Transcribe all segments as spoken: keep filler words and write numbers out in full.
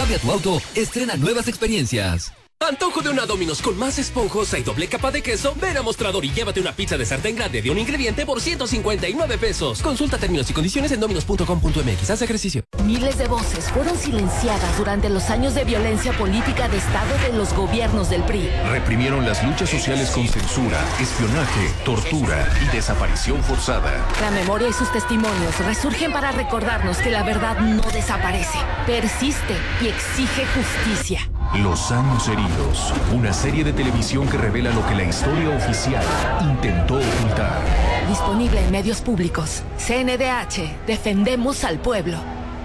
Cambia tu auto, estrena nuevas experiencias. Antojo de una Domino's con más esponjosa y doble capa de queso. Ven a Mostrador y llévate una pizza de sartén grande de un ingrediente por ciento cincuenta y nueve pesos. Consulta términos y condiciones en dominos punto com punto m x. Haz ejercicio. Miles de voces fueron silenciadas durante los años de violencia política de Estado de los gobiernos del P R I. Reprimieron las luchas sociales con censura, espionaje, tortura y desaparición forzada. La memoria y sus testimonios resurgen para recordarnos que la verdad no desaparece, persiste y exige justicia. Los años heridos, una serie de televisión que revela lo que la historia oficial intentó ocultar. Disponible en medios públicos. C N D H, defendemos al pueblo.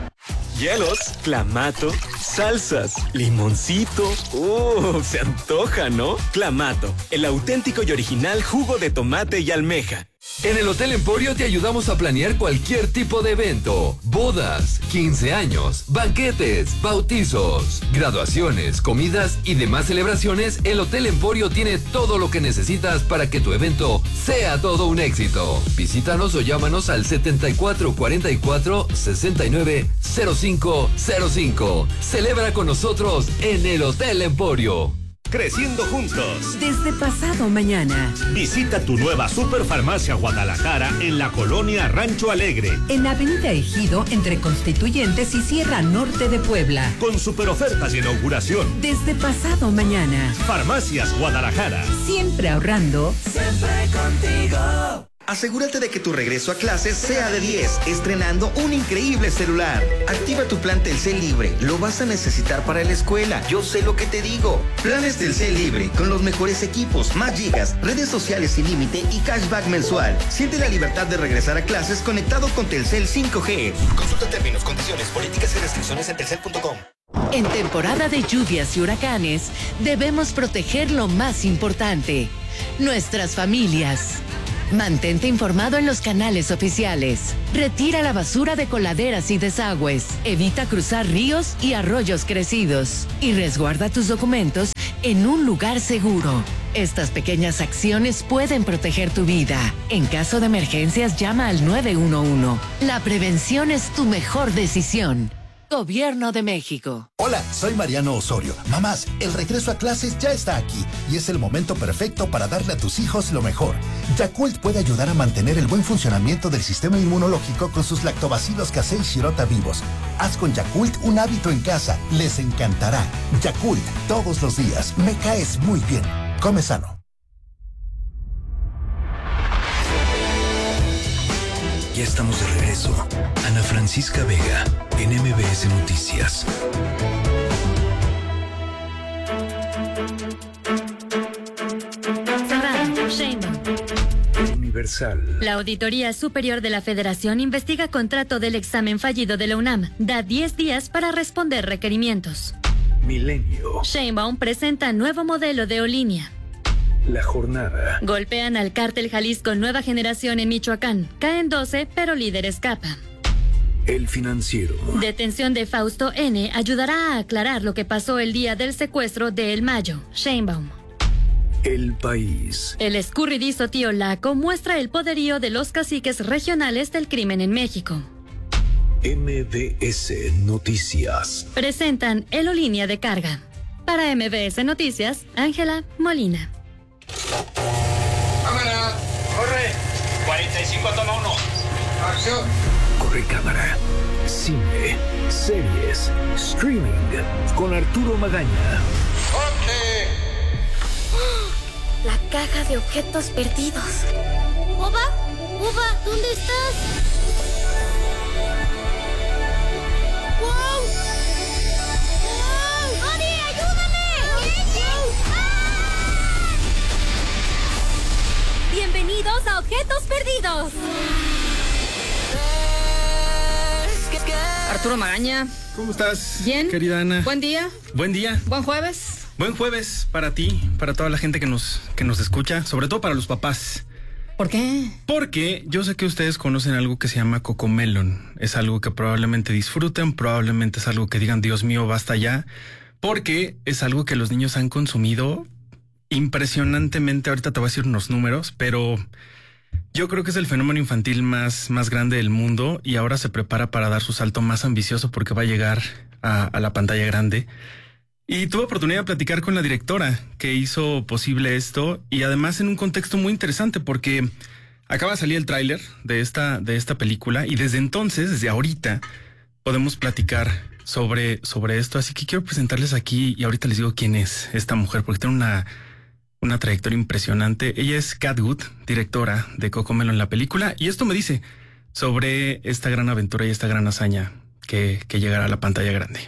Hielos, clamato, salsas, limoncito. ¡Uh! Se antoja, ¿no? Clamato, el auténtico y original jugo de tomate y almeja. En el Hotel Emporio te ayudamos a planear cualquier tipo de evento. Bodas, quince años, banquetes, bautizos, graduaciones, comidas y demás celebraciones. El Hotel Emporio tiene todo lo que necesitas para que tu evento sea todo un éxito. Visítanos o llámanos al setenta y cuatro cuarenta y cuatro sesenta y nueve cero cinco cero cinco. Celebra con nosotros en el Hotel Emporio. Creciendo juntos. Desde pasado mañana. Visita tu nueva Superfarmacia Guadalajara en la colonia Rancho Alegre. En Avenida Ejido, entre Constituyentes y Sierra Norte de Puebla. Con super ofertas de inauguración. Desde pasado mañana. Farmacias Guadalajara. Siempre ahorrando. Siempre contigo. Asegúrate de que tu regreso a clases sea de diez, estrenando un increíble celular. Activa tu plan Telcel Libre, lo vas a necesitar para la escuela, yo sé lo que te digo. Planes Telcel Libre, con los mejores equipos, más gigas, redes sociales sin límite y cashback mensual. Siente la libertad de regresar a clases conectado con Telcel cinco G. Consulta términos, condiciones, políticas y restricciones en telcel punto com. En temporada de lluvias y huracanes, debemos proteger lo más importante, nuestras familias. Mantente informado en los canales oficiales. Retira la basura de coladeras y desagües. Evita cruzar ríos y arroyos crecidos. Y resguarda tus documentos en un lugar seguro. Estas pequeñas acciones pueden proteger tu vida. En caso de emergencias, llama al nueve uno uno. La prevención es tu mejor decisión. Gobierno de México. Hola, soy Mariano Osorio. Mamás, el regreso a clases ya está aquí y es el momento perfecto para darle a tus hijos lo mejor. Yakult puede ayudar a mantener el buen funcionamiento del sistema inmunológico con sus lactobacilos casei shirota vivos. Haz con Yakult un hábito en casa. Les encantará. Yakult, todos los días. Me caes muy bien. Come sano. Ya estamos de regreso. Ana Francisca Vega, en M B S Noticias. Cerrado, Sheinbaum. Universal. La Auditoría Superior de la Federación investiga contrato del examen fallido de la UNAM. Da diez días para responder requerimientos. Milenio. Sheinbaum presenta nuevo modelo de aerolínea. La Jornada. Golpean al cártel Jalisco Nueva Generación en Michoacán. Caen doce, pero líder escapa. El Financiero. Detención de Fausto N. ayudará a aclarar lo que pasó el día del secuestro de El Mayo. Sheinbaum. El País. El escurridizo tío Laco muestra el poderío de los caciques regionales del crimen en México. M B S Noticias. Presentan Aerolínea de Carga. Para M B S Noticias, Ángela Molina. Cámara, corre. cuarenta y cinco toma uno. Acción. Corre cámara. Cine, series, streaming. Con Arturo Magaña. ¡Corte! La caja de objetos perdidos. ¿Oba? ¿Oba? ¿Dónde estás? ¡Wow! ¡Wow! ¡Ori, ayúdame! ¡Ah! Bienvenidos a Objetos Perdidos. Arturo Magaña. ¿Cómo estás? Bien. Querida Ana. Buen día. Buen día. Buen jueves. Buen jueves para ti, para toda la gente que nos, que nos escucha, sobre todo para los papás. ¿Por qué? Porque yo sé que ustedes conocen algo que se llama Cocomelon. Es algo que probablemente disfruten, probablemente es algo que digan, Dios mío, basta ya. Porque es algo que los niños han consumido impresionantemente. Ahorita te voy a decir unos números, pero yo creo que es el fenómeno infantil más, más grande del mundo y ahora se prepara para dar su salto más ambicioso porque va a llegar a, a la pantalla grande. Y tuve oportunidad de platicar con la directora que hizo posible esto, y además en un contexto muy interesante porque acaba de salir el tráiler de esta, de esta película, y desde entonces, desde ahorita, podemos platicar sobre, sobre esto. Así que quiero presentarles aquí, y ahorita les digo quién es esta mujer, porque tiene una, una trayectoria impresionante. Ella es Kat Wood, directora de CoComelon, la película, y esto me dice sobre esta gran aventura y esta gran hazaña que, que llegará a la pantalla grande.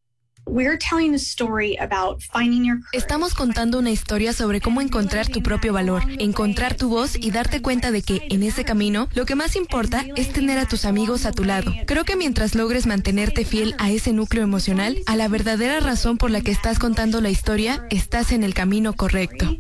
Estamos contando una historia sobre cómo encontrar tu propio valor, encontrar tu voz y darte cuenta de que, en ese camino, lo que más importa es tener a tus amigos a tu lado. Creo que mientras logres mantenerte fiel a ese núcleo emocional, a la verdadera razón por la que estás contando la historia, estás en el camino correcto.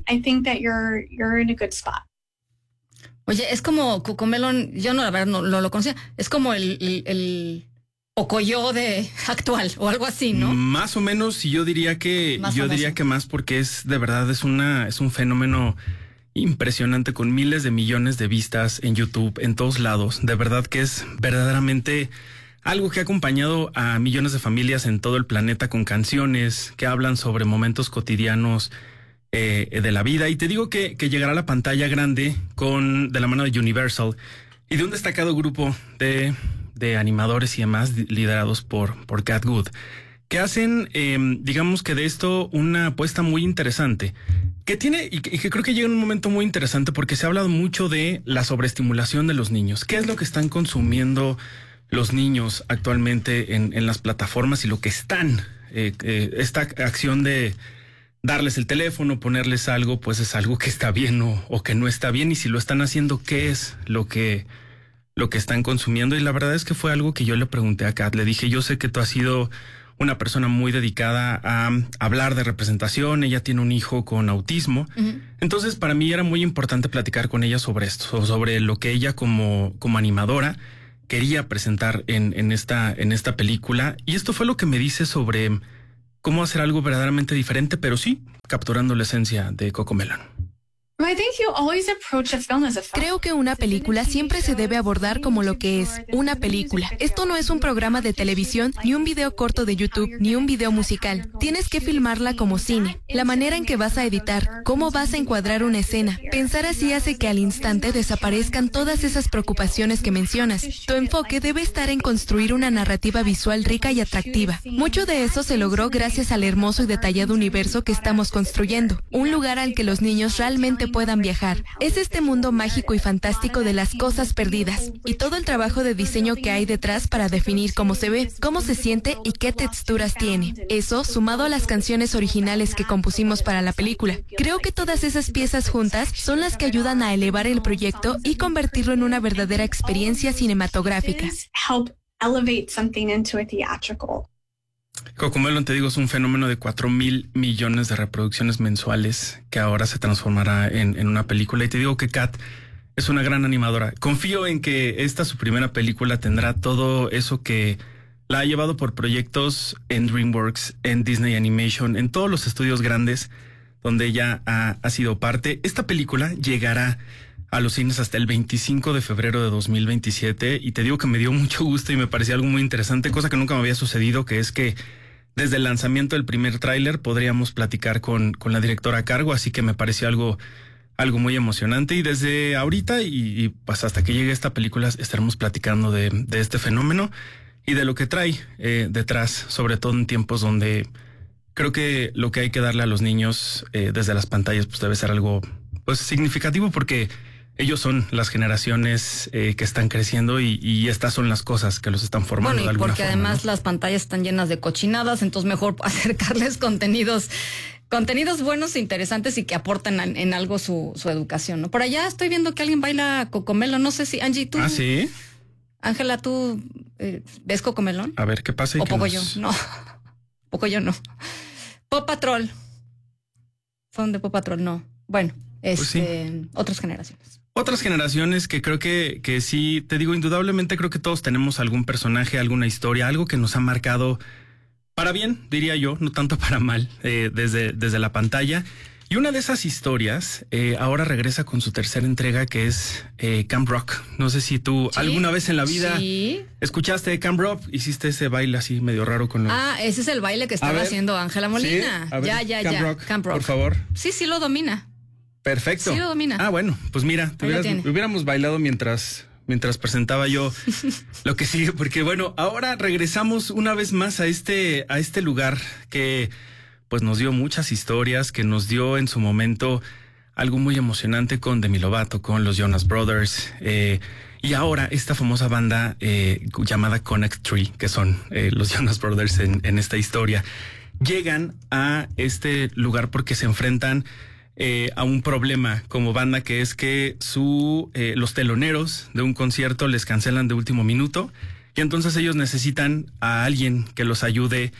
Oye, es como CoComelon, yo no, la verdad, no, no lo conocía, es como el... el, el... Pocoyo de actual o algo así, ¿no? Más o menos, y yo diría que Más yo famoso. diría que más, porque es de verdad es una es un fenómeno impresionante con miles de millones de vistas en YouTube, en todos lados. De verdad que es verdaderamente algo que ha acompañado a millones de familias en todo el planeta con canciones que hablan sobre momentos cotidianos eh, de la vida. Y te digo que, que llegará a la pantalla grande con de la mano de Universal y de un destacado grupo de de animadores y demás liderados por, por Kat Wood, que hacen, eh, digamos que de esto una apuesta muy interesante, que tiene y que, y que creo que llega en un momento muy interesante porque se ha hablado mucho de la sobreestimulación de los niños. ¿Qué es lo que están consumiendo los niños actualmente en, en las plataformas y lo que están? Eh, eh, esta acción de darles el teléfono, ponerles algo, pues es algo que está bien o, o que no está bien, y si lo están haciendo, ¿qué es lo que... lo que están consumiendo? Y la verdad es que fue algo que yo le pregunté a Kat. Le dije, yo sé que tú has sido una persona muy dedicada a hablar de representación. Ella tiene un hijo con autismo. Uh-huh. Entonces, para mí era muy importante platicar con ella sobre esto, sobre lo que ella como, como animadora quería presentar en, en, esta, en esta película. Y esto fue lo que me dice sobre cómo hacer algo verdaderamente diferente, pero sí capturando la esencia de CoComelon. Creo que una película siempre se debe abordar como lo que es, una película. Esto no es un programa de televisión, ni un video corto de YouTube, ni un video musical. Tienes que filmarla como cine. La manera en que vas a editar, cómo vas a encuadrar una escena. Pensar así hace que al instante desaparezcan todas esas preocupaciones que mencionas. Tu enfoque debe estar en construir una narrativa visual rica y atractiva. Mucho de eso se logró gracias al hermoso y detallado universo que estamos construyendo. Un lugar al que los niños realmente puedan viajar. Es este mundo mágico y fantástico de las cosas perdidas y todo el trabajo de diseño que hay detrás para definir cómo se ve, cómo se siente y qué texturas tiene. Eso, sumado a las canciones originales que compusimos para la película. Creo que todas esas piezas juntas son las que ayudan a elevar el proyecto y convertirlo en una verdadera experiencia cinematográfica. CoComelon, te digo, es un fenómeno de cuatro mil millones de reproducciones mensuales que ahora se transformará en, en una película. Y te digo que Kat es una gran animadora. Confío en que esta, su primera película, tendrá todo eso que la ha llevado por proyectos en DreamWorks, en Disney Animation, en todos los estudios grandes donde ella ha, ha sido parte. Esta película llegará a los cines hasta el veinticinco de febrero de dos mil veintisiete, y te digo que me dio mucho gusto y me parecía algo muy interesante, cosa que nunca me había sucedido, que es que desde el lanzamiento del primer tráiler podríamos platicar con, con la directora a cargo, así que me pareció algo, algo muy emocionante, y desde ahorita y, y pues hasta que llegue esta película estaremos platicando de, de este fenómeno y de lo que trae eh, detrás, sobre todo en tiempos donde creo que lo que hay que darle a los niños eh, desde las pantallas pues debe ser algo pues significativo, porque ellos son las generaciones eh, que están creciendo y, y estas son las cosas que los están formando. Bueno, y de alguna porque forma, además, ¿no?, las pantallas están llenas de cochinadas, entonces mejor acercarles contenidos, contenidos buenos e interesantes y que aporten en, en algo su, su educación, ¿no? Por allá estoy viendo que alguien baila CoComelon, no sé si, Angie, tú. ¿Ah, sí? Ángela, ¿tú eh, ves CoComelon? A ver, ¿qué pasa? O poco nos... yo, no. Poco yo no. Paw Patrol. Son de Paw Patrol, no. Bueno, este, pues sí. Otras generaciones. Otras generaciones que creo que, que sí, te digo, indudablemente creo que todos tenemos algún personaje, alguna historia, algo que nos ha marcado para bien, diría yo, no tanto para mal, eh, desde, desde la pantalla. Y una de esas historias eh, ahora regresa con su tercera entrega, que es eh, Camp Rock. No sé si tú ¿Sí? alguna vez en la vida ¿Sí? escuchaste Camp Rock, hiciste ese baile así medio raro con los... Ah, ese es el baile que estaba ver, haciendo Ángela Molina. ¿Sí? Ver, ya, ya, Camp ya. Rock, Camp Rock. por favor. Sí, sí lo domina. Perfecto. Sí lo domina. Ah, bueno, pues mira, te hubieras, hubiéramos bailado mientras... mientras presentaba yo lo que sigue, porque bueno, ahora regresamos una vez más a este, a este lugar que pues nos dio muchas historias, que nos dio en su momento algo muy emocionante con Demi Lovato, con los Jonas Brothers, eh, y ahora esta famosa banda eh, llamada Connect Three, que son eh, los Jonas Brothers en, en esta historia, llegan a este lugar porque se enfrentan Eh, a un problema como banda, que es que su eh, los teloneros de un concierto les cancelan de último minuto y entonces ellos necesitan a alguien que los ayude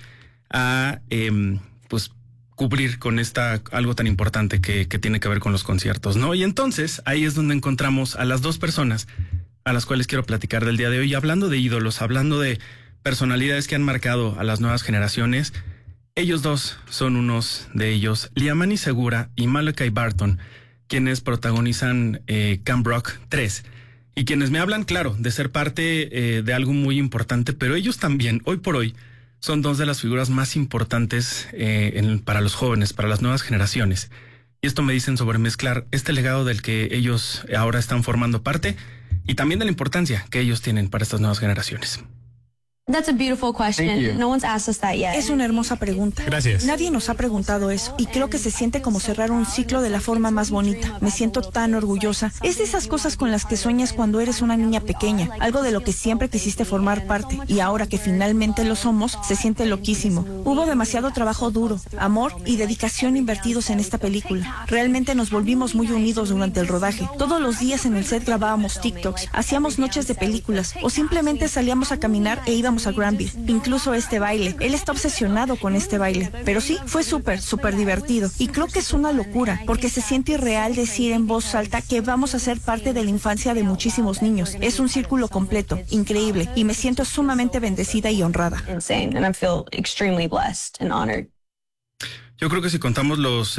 a eh, pues cubrir con esta algo tan importante que, que tiene que ver con los conciertos, ¿no? Y entonces ahí es donde encontramos a las dos personas a las cuales quiero platicar del día de hoy, hablando de ídolos, hablando de personalidades que han marcado a las nuevas generaciones. Ellos dos son unos de ellos, Liamani Segura y Malachi Barton, quienes protagonizan eh, Camp Rock tres y quienes me hablan, claro, de ser parte eh, de algo muy importante, pero ellos también, hoy por hoy, son dos de las figuras más importantes eh, en, para los jóvenes, para las nuevas generaciones. Y esto me dicen sobre mezclar este legado del que ellos ahora están formando parte y también de la importancia que ellos tienen para estas nuevas generaciones. That's a beautiful question. No one's asked us that yet. Es una hermosa pregunta. Gracias. Nadie nos ha preguntado eso y creo que se siente como cerrar un ciclo de la forma más bonita. Me siento tan orgullosa. Es de esas cosas con las que sueñas cuando eres una niña pequeña, algo de lo que siempre quisiste formar parte y ahora que finalmente lo somos, se siente loquísimo. Hubo demasiado trabajo duro, amor y dedicación invertidos en esta película. Realmente nos volvimos muy unidos durante el rodaje. Todos los días en el set grabábamos TikToks, hacíamos noches de películas o simplemente salíamos a caminar e íbamos a Granby. Incluso este baile. Él está obsesionado con este baile. Pero sí, fue súper, súper divertido. Y creo que es una locura, porque se siente irreal decir en voz alta que vamos a ser parte de la infancia de muchísimos niños. Es un círculo completo, increíble, y me siento sumamente bendecida y honrada. Insane, and I feel extremely blessed and honored. Yo creo que si contamos los